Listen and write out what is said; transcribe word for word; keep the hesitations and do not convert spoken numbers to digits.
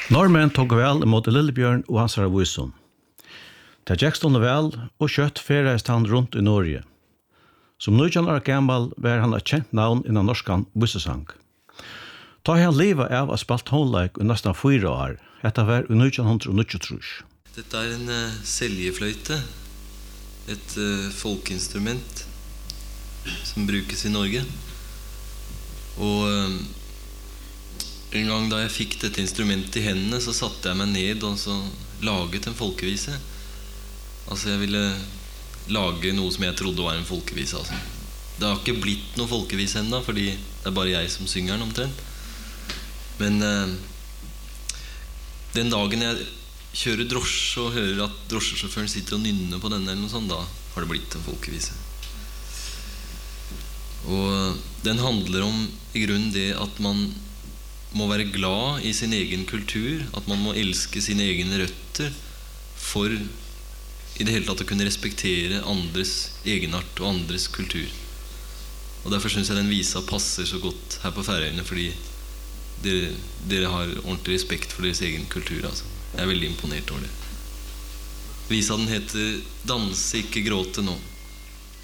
Norrmän tog vel mot Lillebjørn og hans Ravusson. Det gikk stående vel, og kjøtt ferreist han rundt i Norge. Som nitjan år gammal var han et kjent navn innan norskan bussesang. Ta han livet av å spalt håndleik i nesten fyra år. Dette var i nitjan nittiotre. Dette er en uh, seljefløyte, et uh, folkinstrument som brukes i Norge. Og uh, en gang da jeg fikk dette instrumentet i hendene, så satte jeg meg ned og så laget en folkevise. Altså jeg ville lage noe som jeg trodde var en folkevise. Altså. Det har ikke blitt noe folkevise enda, fordi det er bare jeg som synger den omtrent. Men uh, den dagen jeg kjører drosje og hører at drosjesjåføren sitter og nynner på denne eller noe sånt, da har det blitt en folkevise. Og den handler om i grunnen det at man må være glad i sin egen kultur, at man må elske sine egne røtter for i det hele tatt å kunne respektere andres egenart og andres kultur. Og derfor synes jeg den visa passer så godt her på Færøyene, fordi dere, dere har ordentlig respekt for deres egen kultur. Altså. Jeg er veldig imponert over det. Visa den heter «Danse, ikke gråte nå».